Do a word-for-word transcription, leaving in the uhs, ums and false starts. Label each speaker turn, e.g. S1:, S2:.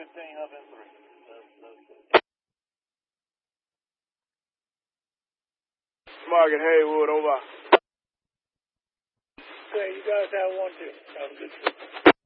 S1: fifteen, up in three. That's, that's it.
S2: Margaret Haywood, over.
S1: Okay, you guys have one, too. Have a good trip.